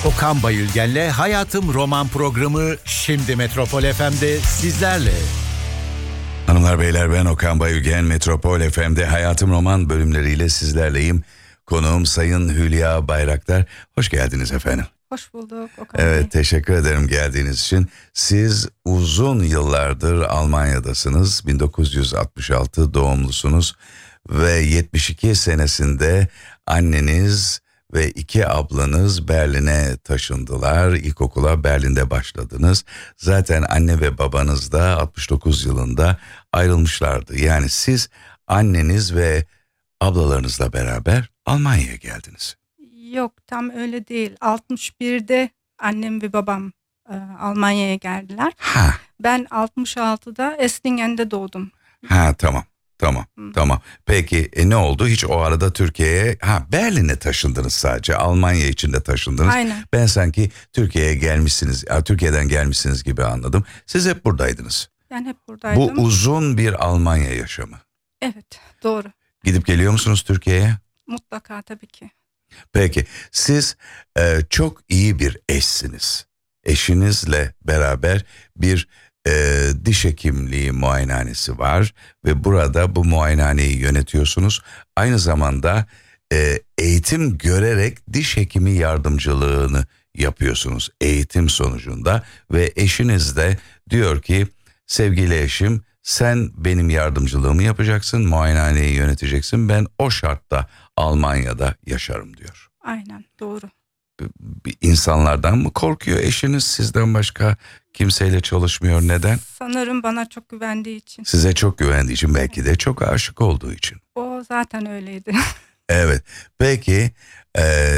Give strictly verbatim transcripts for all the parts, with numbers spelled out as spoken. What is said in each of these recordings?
Okan Bayülgen'le Hayatım Roman programı şimdi Metropol F M'de sizlerle. Hanımlar beyler, ben Okan Bayülgen. Metropol F M'de Hayatım Roman bölümleriyle sizlerleyim. Konuğum Sayın Hülya Bayraktar. Hoş geldiniz efendim. Hoş bulduk Okan Evet, Bey. teşekkür ederim geldiğiniz için. Siz uzun yıllardır Almanya'dasınız. bin dokuz yüz altmış altı doğumlusunuz ve yetmiş iki senesinde anneniz ve iki ablanız Berlin'e taşındılar. İlkokula Berlin'de başladınız. Zaten anne ve babanız da altmış dokuz yılında ayrılmışlardı. Yani siz anneniz ve ablalarınızla beraber Almanya'ya geldiniz. Yok, tam öyle değil. altmış birde annem ve babam e, Almanya'ya geldiler. Ha, Ben altmış altıda Eslingen'de doğdum. ha tamam. Tamam, Hı. tamam. Peki e, ne oldu? Hiç o arada Türkiye'ye, ha Berlin'e taşındınız sadece. Almanya için de taşındınız. Aynen. Ben sanki Türkiye'ye gelmişsiniz, ya, Türkiye'den gelmişsiniz gibi anladım. Siz hep buradaydınız. Ben hep buradaydım. Bu uzun bir Almanya yaşamı. Evet, doğru. Gidip geliyor musunuz Türkiye'ye? Mutlaka, tabii ki. Peki siz e, çok iyi bir eşsiniz. Eşinizle beraber bir e, diş hekimliği muayenehanesi var ve burada bu muayenehaneyi yönetiyorsunuz. Aynı zamanda e, eğitim görerek diş hekimi yardımcılığını yapıyorsunuz eğitim sonucunda ve eşiniz de diyor ki sevgili eşim, sen benim yardımcılığımı yapacaksın, muayenehaneyi yöneteceksin, ben o şartta Almanya'da yaşarım diyor. Aynen, doğru. Bir insanlardan mı korkuyor eşiniz, sizden başka kimseyle çalışmıyor, neden? Sanırım bana çok güvendiği için. Size çok güvendiği için, belki de çok aşık olduğu için. O zaten öyleydi. Evet, peki e,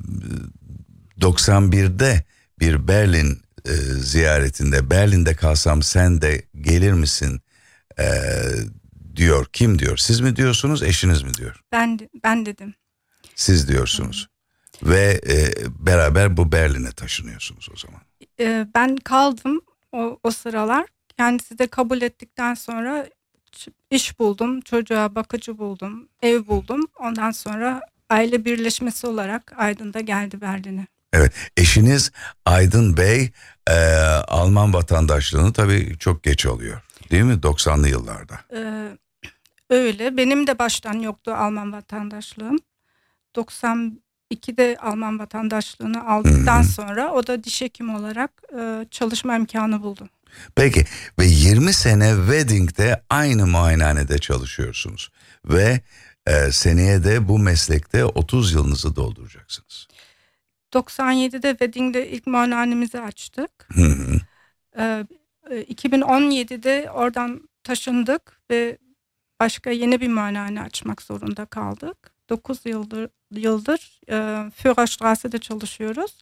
doksan birde bir Berlin e, ziyaretinde, Berlin'de kalsam sen de gelir misin e, diyor. Kim diyor? Siz mi diyorsunuz, eşiniz mi diyor? Ben ben dedim. Siz diyorsunuz. Ve e, beraber bu Berlin'e taşınıyorsunuz o zaman. E, ben kaldım o, o sıralar. Kendisi de kabul ettikten sonra iş buldum, çocuğa bakıcı buldum, ev buldum. Ondan sonra aile birleşmesi olarak Aydın'da geldi Berlin'e. Evet, eşiniz Aydın Bey e, Alman vatandaşlığını tabii çok geç alıyor, değil mi? doksanlı yıllarda. Ee, öyle. Benim de baştan yoktu Alman vatandaşlığım. doksan ikide Alman vatandaşlığını aldıktan Hı-hı. sonra o da diş hekimi olarak e, çalışma imkanı buldu. Peki ve yirmi sene Wedding'de aynı muayenehanede çalışıyorsunuz ve e, seneye de bu meslekte otuz yılınızı dolduracaksınız. doksan yedide Wedding'de ilk muayenehanemizi açtık. Hı hı. Ee, iki bin on yedide oradan taşındık ve başka yeni bir muayenehane açmak zorunda kaldık. dokuz yıldır yıldır e, Führerstrasse'de çalışıyoruz.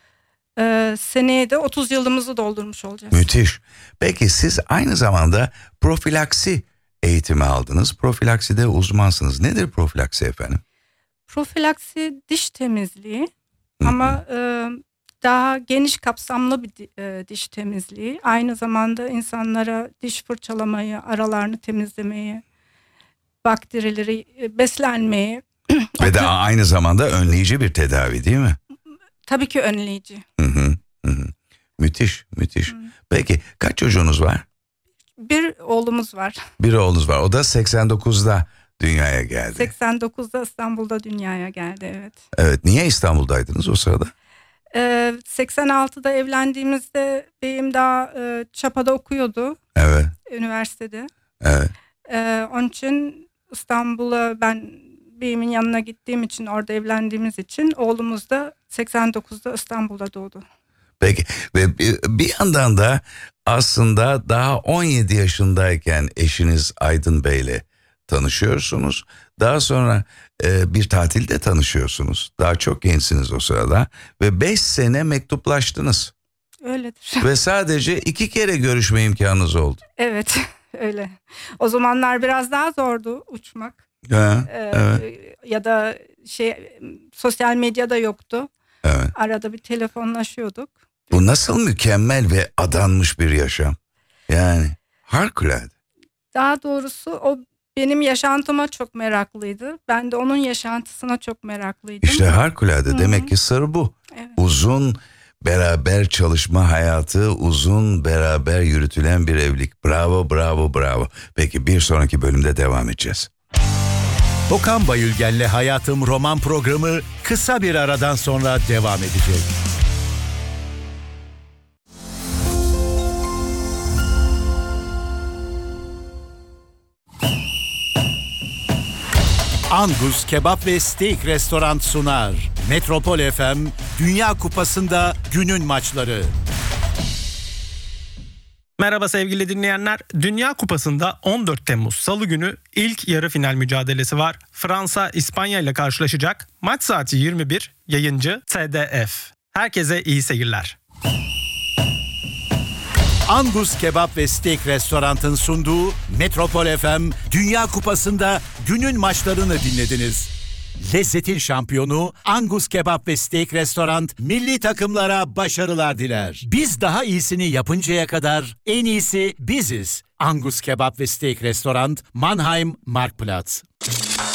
E, seneye de otuz yılımızı doldurmuş olacağız. Müthiş. Peki siz aynı zamanda profilaksi eğitimi aldınız. Profilakside uzmansınız. Nedir profilaksi efendim? Profilaksi diş temizliği Hı hı. ama e, daha geniş kapsamlı bir e, diş temizliği. Aynı zamanda insanlara diş fırçalamayı, aralarını temizlemeyi, bakterileri, e, beslenmeyi. Ve de aynı zamanda önleyici bir tedavi, değil mi? Tabii ki önleyici. Hı hı, hı hı. Müthiş, müthiş. Hı. Peki kaç çocuğunuz var? Bir oğlumuz var. Bir oğlunuz var. O da seksen dokuzda dünyaya geldi. seksen dokuzda İstanbul'da dünyaya geldi, evet. Evet. Niye İstanbul'daydınız o sırada? Ee, seksen altıda evlendiğimizde beyim daha e, Çapa'da okuyordu. Evet. Üniversitede. Evet. Ee, onun için İstanbul'a ben beyimin yanına gittiğim için, orada evlendiğimiz için oğlumuz da seksen dokuzda İstanbul'da doğdu. Peki ve bir, bir yandan da aslında daha on yedi yaşındayken eşiniz Aydın Bey'le tanışıyorsunuz. Daha sonra e, bir tatilde tanışıyorsunuz. Daha çok gençsiniz o sırada ve beş sene mektuplaştınız. Öyledir. Ve sadece iki kere görüşme imkanınız oldu. Evet, öyle. O zamanlar biraz daha zordu uçmak. Ha, Ee, evet. Ya da şey, sosyal medyada yoktu. Evet. Arada bir telefonlaşıyorduk. Bu nasıl mükemmel ve adanmış bir yaşam. Yani harikulade. Daha doğrusu o benim yaşantıma çok meraklıydı. Ben de onun yaşantısına çok meraklıydım. İşte harikulade. Hı-hı. Demek ki sır bu. Evet. uzun beraber çalışma hayatı, uzun beraber yürütülen bir evlilik. Bravo, bravo, bravo. Peki bir sonraki bölümde devam edeceğiz. Okan Bayülgen'le Hayatım roman programı kısa bir aradan sonra devam edecek. Angus Kebap ve Steak Restoran sunar. Metropol F M, Dünya Kupası'nda günün maçları. Merhaba sevgili dinleyenler. Dünya Kupası'nda on dört Temmuz Salı günü ilk yarı final mücadelesi var. Fransa İspanya ile karşılaşacak. Maç saati yirmi bir, yayıncı T D F. Herkese iyi seyirler. Angus Kebap ve Steak Restoran'ın sunduğu Metropol F M, Dünya Kupası'nda günün maçlarını dinlediniz. Lezzetin şampiyonu Angus Kebap ve Steak Restoran milli takımlara başarılar diler. Biz daha iyisini yapıncaya kadar en iyisi biziz. Angus Kebap ve Steak Restoran, Mannheim, Marktplatz.